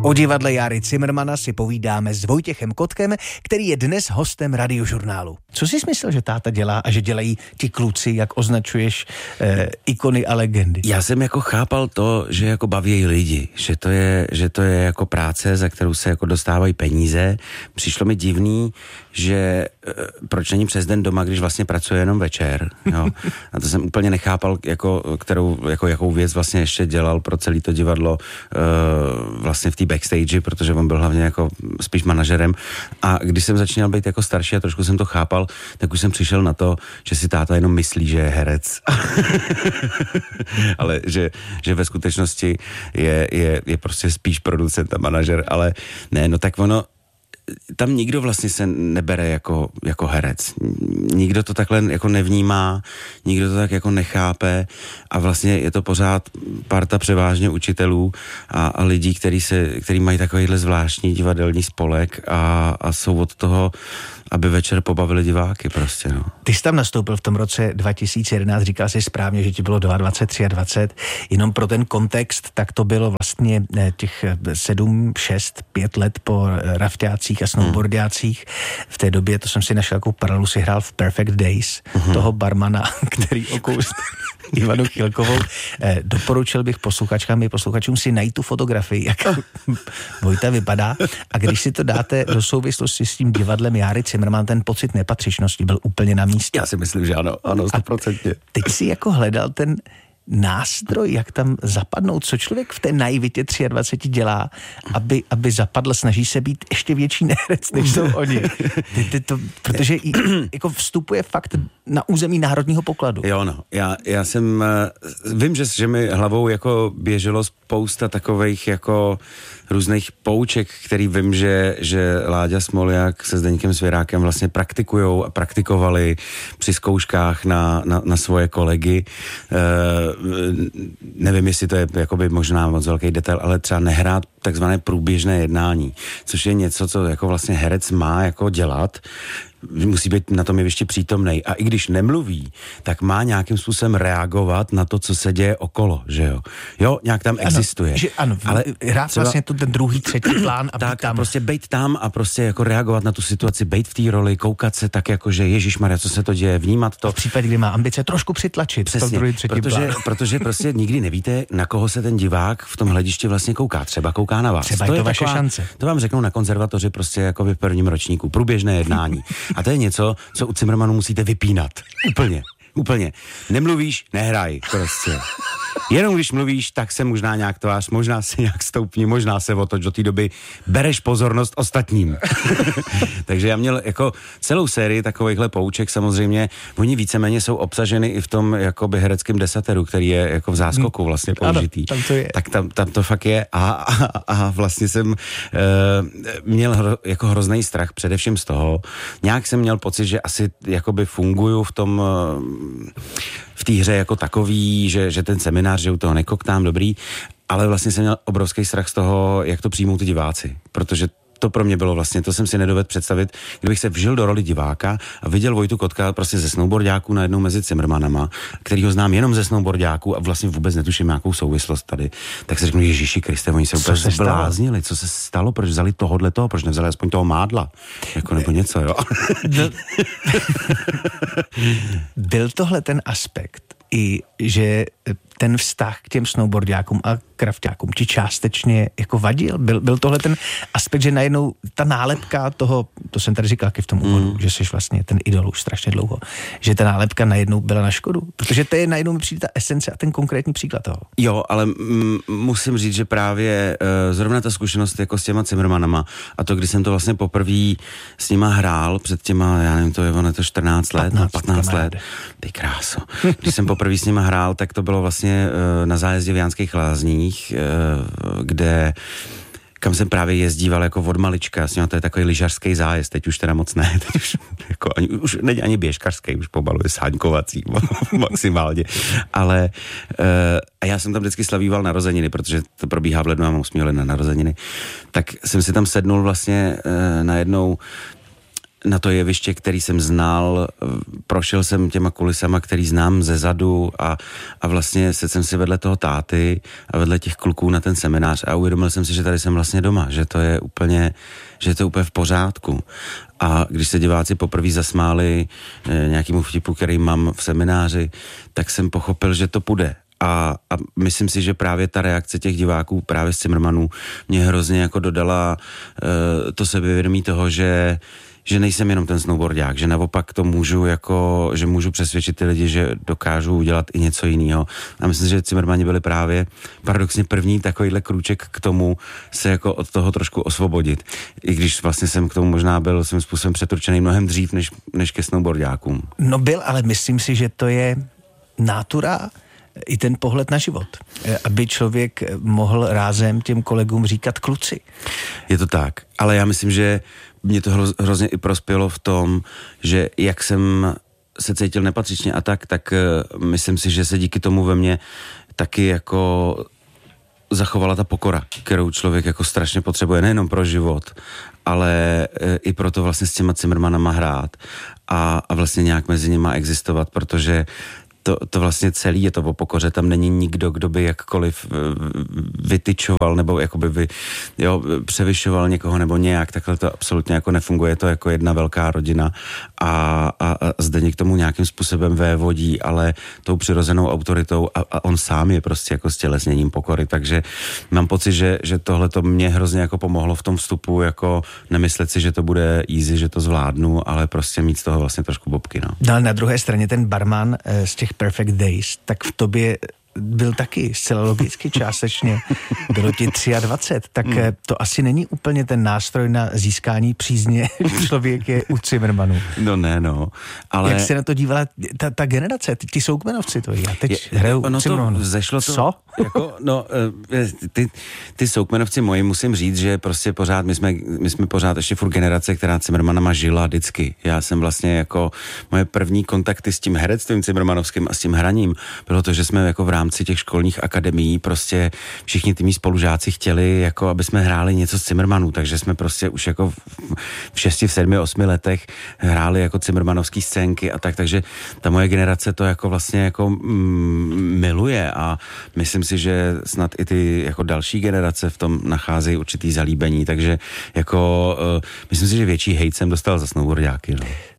O divadle Járy Cimrmana si povídáme s Vojtěchem Kotkem, který je dnes hostem Radiožurnálu. Co jsi myslel, že táta dělá a že dělají ti kluci, jak označuješ ikony a legendy? Já jsem jako chápal to, že jako baví lidi, že to je jako práce, za kterou se jako dostávají peníze. Přišlo mi divný, že proč není přes den doma, když vlastně pracuje jenom večer, jo. A to jsem úplně nechápal, jakou věc vlastně ještě dělal pro celé to divadlo vlastně v té backstage, protože on byl hlavně jako spíš manažerem. A když jsem začínal být jako starší a trošku jsem to chápal, tak už jsem přišel na to, že si táta jenom myslí, že je herec. Ale že ve skutečnosti je prostě spíš producent a manažer, ale ne, no tak ono tam nikdo vlastně se nebere jako herec. Nikdo to takhle jako nevnímá, nikdo to tak jako nechápe a vlastně je to pořád parta převážně učitelů a lidí, který mají takovýhle zvláštní divadelní spolek a jsou od toho, aby večer pobavili diváky prostě, no. Ty jsi tam nastoupil v tom roce 2011, říkal jsi správně, že ti bylo 22, 23, jenom pro ten kontext, tak to bylo vlastně těch 7, 6, 5 let po rafťácích a snowboardiácích. V té době, to jsem si našel jako paralelu, si hrál v Perfect Days, toho barmana, který okousl Ivanu Chilkovou. Doporučil bych posluchačkám i posluchačům si najít tu fotografii, jak Vojta vypadá, a když si to dáte do souvislosti s tím divadlem Járy Cimrman, ten pocit nepatřičnosti byl úplně na místě. Já si myslím, že ano, 100%. Teď si jako hledal ten nástroj, jak tam zapadnout, co člověk v té naivitě 23 dělá, aby zapadl, snaží se být ještě větší neherec, než jsou oni. Protože jako vstupuje fakt na území národního pokladu. Jo, no. Já jsem, vím, že mi hlavou jako běželo spousta takových jako různých pouček, který vím, že Láďa Smoljak se Zdeňkem Svěrákem vlastně praktikujou a praktikovali při zkouškách na svoje kolegy. Nevím, jestli to je jakoby možná moc velký detail, ale třeba nehrát takzvané průběžné jednání, což je něco, co jako vlastně herec má jako dělat, musí být na tom jevišti přítomnej. A i když nemluví, tak má nějakým způsobem reagovat na to, co se děje okolo, že jo? Jo, nějak tam existuje. Ano, ale hrát třeba, vlastně ten druhý, třetí plán a tak, být tam. A prostě bejt tam a prostě jako reagovat na tu situaci, bejt v té roli, koukat se tak jako, že ježišmarja, co se to děje, vnímat to. V případě, kdy má ambice trošku přitlačit. Přesně, protože prostě nikdy nevíte, na koho se ten divák v tom hledišti vlastně kouká. Třeba kouká na vás. Třeba to je to vaše šance. To vám řeknou na konzervatoři prostě jako v prvním ročníku. Průběžné jednání. A to je něco, co u Cimrmanu musíte vypínat. Úplně. Nemluvíš, nehraj prostě. Jenom když mluvíš, tak se možná nějak tvář, možná se nějak stoupni, možná se otoč, do té doby bereš pozornost ostatním. Takže já měl jako celou sérii takovýchhle pouček, samozřejmě, oni víceméně jsou obsaženy i v tom jakoby hereckém desateru, který je jako v záskoku vlastně použitý. Ano, tam to je. Tak tam to fakt je a vlastně jsem měl jako hrozný strach především z toho. Nějak jsem měl pocit, že asi jakoby funguju v té hře jako takový, že ten seminář, že u toho nekoktám, dobrý, ale vlastně jsem měl obrovský strach z toho, jak to přijmou ty diváci, protože to pro mě bylo vlastně, to jsem si nedovedl představit, kdybych se vžil do roli diváka a viděl Vojtu Kotka prostě ze snowboardiáků najednou mezi Cimrmanama, kterýho znám jenom ze snowboardiáků a vlastně vůbec netuším nějakou souvislost tady, tak si řeknu, Ježíši Kriste, oni se úplně zbláznili, co se stalo, proč vzali tohodletoho, proč nevzali aspoň toho Mádla, jako nebo něco, jo. Byl tohle ten aspekt i, že ten vztah k těm snowboardiákům a krafťákům ti částečně jako vadil? Byl tohle ten aspekt, že najednou ta nálepka toho, to jsem tady říkal v tom úvodu, že jsi vlastně ten idol už strašně dlouho, že ta nálepka najednou byla na škodu? Protože to je najednou mi přijde ta esence a ten konkrétní příklad toho. Jo, ale musím říct, že právě zrovna ta zkušenost jako s těma Cimrmanama a to, když jsem to vlastně poprvé s nima hrál před těma, já nevím, to je 14 let, 15 let. Ty kráso. Když jsem poprvé s nima hrál, tak to bylo vlastně na zájezdě v Jánských Lázních, kam jsem právě jezdíval jako od malička, to je takový lyžařský zájezd, teď už teda moc ne, teď už není ani běžkařský, už pomalu je sáňkovací maximálně, ale a já jsem tam vždycky slavíval narozeniny, protože to probíhá v lednu a mám 8. ledna narozeniny, tak jsem si tam sednul vlastně najednou na to jeviště, který jsem znal, prošel jsem těma kulisama, který znám ze zadu a vlastně jsem si vedle toho táty a vedle těch kluků na ten seminář a uvědomil jsem si, že tady jsem vlastně doma, že to je úplně v pořádku. A když se diváci poprvé zasmáli nějakému vtipu, který mám v semináři, tak jsem pochopil, že to půjde. A myslím si, že právě ta reakce těch diváků právě z Cimrmanů mě hrozně jako dodala to sebevědomí toho, že nejsem jenom ten snowboardák, že naopak to můžu že můžu přesvědčit ty lidi, že dokážu udělat i něco jiného. A myslím, že Cimrmani byli právě paradoxně první takovýhle krůček k tomu se jako od toho trošku osvobodit. I když vlastně jsem k tomu možná byl svým způsobem přeturčený mnohem dřív, než ke snowboardákům. No byl, ale myslím si, že to je nátura i ten pohled na život. Aby člověk mohl rázem těm kolegům říkat kluci. Je to tak, ale já myslím, že mě to hrozně i prospělo v tom, že jak jsem se cítil nepatřičně a tak myslím si, že se díky tomu ve mně taky jako zachovala ta pokora, kterou člověk jako strašně potřebuje nejenom pro život, ale i proto vlastně s těma Cimrmanama hrát a vlastně nějak mezi nima existovat, protože to vlastně celý je to o pokoře, tam není nikdo, kdo by jakkoliv vytyčoval nebo jakoby převyšoval někoho nebo nějak, takhle to absolutně jako nefunguje, je to jako jedna velká rodina a Zdeněk k tomu nějakým způsobem vévodí, ale tou přirozenou autoritou a on sám je prostě jako stělesněním pokory, takže mám pocit, že tohle to mě hrozně jako pomohlo v tom vstupu, jako nemyslet si, že to bude easy, že to zvládnu, ale prostě mít z toho vlastně trošku bobky, no. No ale na druhé straně ten barman z těch Perfect Days, tak v tobě byl taky zcela logicky částečně. Bylo ti 23, tak to asi není úplně ten nástroj na získání přízně člověk je u Cimrmanů. No ne, no. Ale jak se na to dívala ta generace, ti soukmenovci to a teď hrajou Cimrmanů. Vzešlo to. Co? Jako, no, ty soukmenovci moji, musím říct, že prostě pořád, my jsme pořád ještě furt generace, která Cimrmanama žila vždycky. Já jsem vlastně jako, moje první kontakty s tím herectvím cimrmanovským a s tím hraním bylo to, že jsme jako v rámci těch školních akademií prostě všichni ty mý spolužáci chtěli, jako aby jsme hráli něco z Cimrmanů, takže jsme prostě už jako v 6, v 7, 8 letech hráli jako cimrmanovský scénky a tak, takže ta moje generace to jako vlastně jako miluje a myslím si, že snad i ty jako další generace v tom nacházejí určitý zalíbení, takže jako myslím si, že větší hejt jsem dostal za snowboardáky, no.